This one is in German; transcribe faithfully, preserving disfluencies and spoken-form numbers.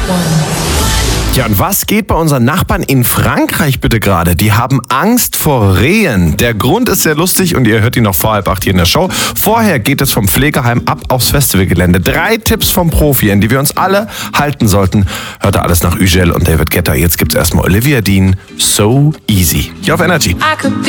Ja, und was geht bei unseren Nachbarn in Frankreich bitte gerade? Die haben Angst vor Rehen. Der Grund ist sehr lustig und ihr hört ihn noch vor halb acht hier in der Show. Vorher geht es vom Pflegeheim ab aufs Festivalgelände. Drei Tipps vom Profi, an die wir uns alle halten sollten. Hört ihr alles nach Ügel und David Guetta. Jetzt gibt's erstmal Olivia Dean, So Easy. Hier auf Energy.